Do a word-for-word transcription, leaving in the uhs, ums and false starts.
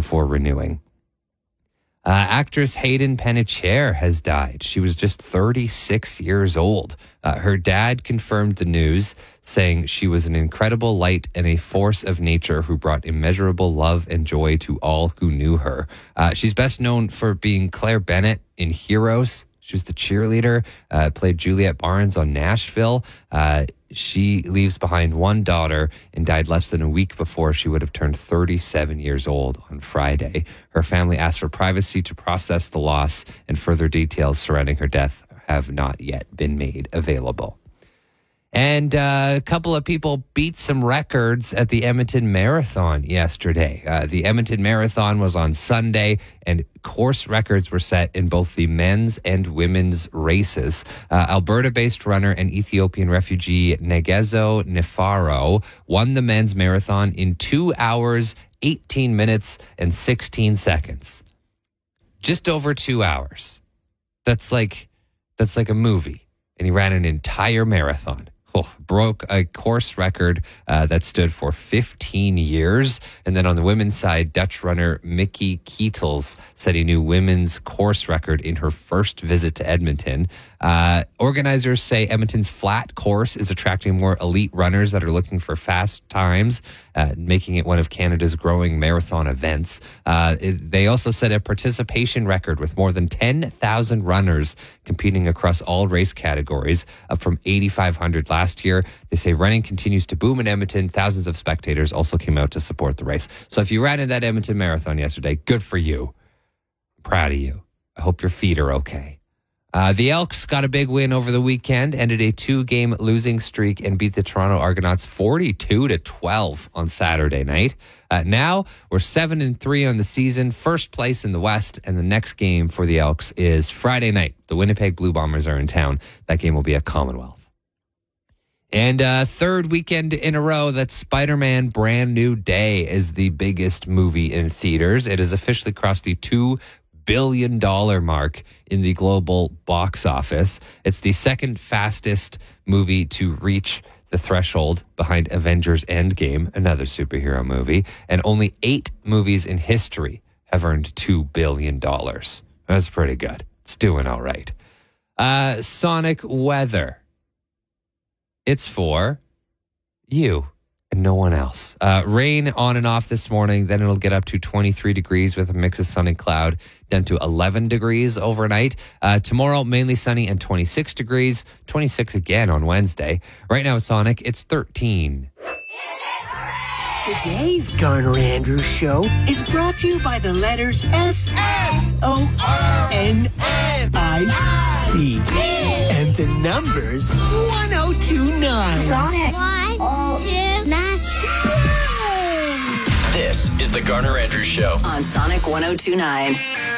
before renewing. Uh, actress Hayden Panettiere has died. She was just thirty-six years old. Uh, her dad confirmed the news, saying she was an incredible light and a force of nature who brought immeasurable love and joy to all who knew her. Uh, she's best known for being Claire Bennett in Heroes. She was the cheerleader, uh, played Juliette Barnes on Nashville. Uh, she leaves behind one daughter and died less than a week before she would have turned thirty-seven years old on Friday. Her family asked for privacy to process the loss, and further details surrounding her death have not yet been made available. And uh, a couple of people beat some records at the Edmonton Marathon yesterday. Uh, the Edmonton Marathon was on Sunday, and course records were set in both the men's and women's races. Uh, Alberta-based runner and Ethiopian refugee Negezo Nefaro won the men's marathon in two hours, eighteen minutes, and sixteen seconds. Just over two hours. That's like, that's like a movie. And he ran an entire marathon. Oh, broke a course record uh, that stood for fifteen years. And then on the women's side, Dutch runner Mickey Keetels set a new women's course record in her first visit to Edmonton. Uh, organizers say Edmonton's flat course is attracting more elite runners that are looking for fast times, uh, making it one of Canada's growing marathon events. Uh, it, they also set a participation record with more than ten thousand runners competing across all race categories, up from eighty-five hundred last year. They say running continues to boom in Edmonton. Thousands of spectators also came out to support the race. So if you ran in that Edmonton Marathon yesterday, good for you. I'm proud of you. I hope your feet are okay. Uh, the Elks got a big win over the weekend, ended a two-game losing streak, and beat the Toronto Argonauts forty-two to twelve on Saturday night. Uh, now we're seven and three on the season, first place in the West, and the next game for the Elks is Friday night. The Winnipeg Blue Bombers are in town. That game will be at Commonwealth. And uh, third weekend in a row that Spider-Man Brand New Day is the biggest movie in theaters. It has officially crossed the two billion dollars mark in the global box office. It's the second fastest movie to reach the threshold behind Avengers Endgame, another superhero movie. And only eight movies in history have earned two billion dollars. That's pretty good. It's doing all right. Uh, Sonic weather. It's for you and no one else. Uh, rain on and off this morning. Then it'll get up to twenty-three degrees with a mix of sun and cloud, down to eleven degrees overnight. Uh, tomorrow, mainly sunny and twenty-six degrees. twenty-six again on Wednesday. Right now at Sonic, it's thirteen. Today's Garner Andrews Show is brought to you by the letters S, S O N I C and the numbers one oh two nine. Sonic. One, two, nine. This is the Garner Andrews Show on Sonic one oh two nine.